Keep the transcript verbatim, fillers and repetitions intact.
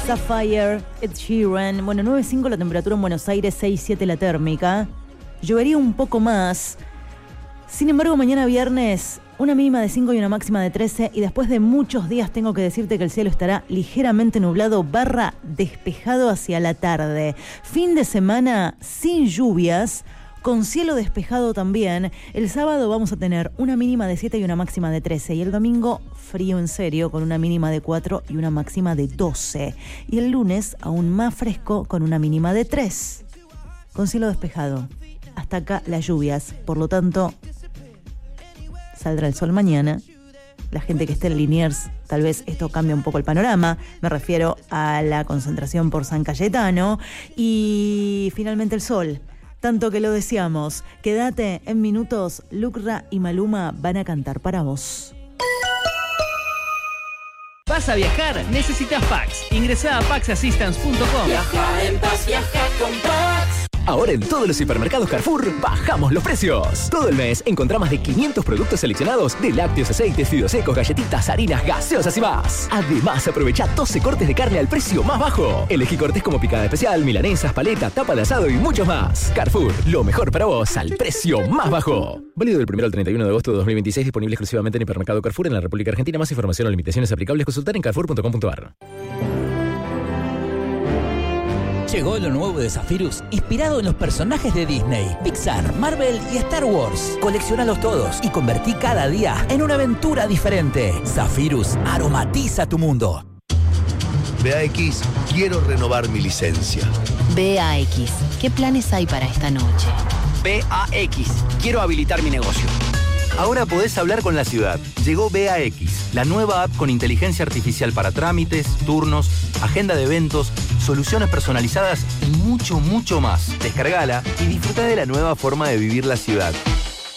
Sapphire, Ed Sheeran. Bueno, nueve punto cinco la temperatura en Buenos Aires, seis punto siete la térmica. Llovería un poco más. Sin embargo, mañana viernes, una mínima de cinco y una máxima de trece. Y después de muchos días tengo que decirte que el cielo estará ligeramente nublado barra despejado hacia la tarde. Fin de semana sin lluvias, con cielo despejado también. El sábado vamos a tener una mínima de siete y una máxima de trece. Y el domingo, frío en serio, con una mínima de cuatro y una máxima de doce. Y el lunes, aún más fresco, con una mínima de tres. Con cielo despejado. Hasta acá las lluvias. Por lo tanto, saldrá el sol mañana. La gente que esté en Liniers, tal vez esto cambie un poco el panorama. Me refiero a la concentración por San Cayetano. Y finalmente el sol. Tanto que lo deseamos. Quédate en minutos. Lucra y Maluma van a cantar para vos. ¿Vas a viajar? Necesitas Pax. Ingresá a pax assistance punto com. Viaja en paz, viaja con Pax. Ahora en todos los supermercados Carrefour bajamos los precios. Todo el mes encontrá más de quinientos productos seleccionados de lácteos, aceites, fideos secos, galletitas, harinas, gaseosas y más. Además, aprovecha doce cortes de carne al precio más bajo. Elegí cortes como picada especial, milanesas, paleta, tapa de asado y muchos más. Carrefour, lo mejor para vos al precio más bajo. Válido del primero al treinta y uno de agosto de dos mil veintiséis, disponible exclusivamente en hipermercado Carrefour en la República Argentina. Más información o limitaciones aplicables consultar en carrefour punto com punto a r. Llegó lo nuevo de Zephyrus, inspirado en los personajes de Disney, Pixar, Marvel y Star Wars. Colecciónalos todos y convertí cada día en una aventura diferente. Zephyrus aromatiza tu mundo. B A X, quiero renovar mi licencia. B A X, ¿qué planes hay para esta noche? B A X, quiero habilitar mi negocio. Ahora podés hablar con la ciudad. Llegó B A X, la nueva app con inteligencia artificial para trámites, turnos, agenda de eventos, soluciones personalizadas y mucho, mucho más. Descargala y disfruta de la nueva forma de vivir la ciudad.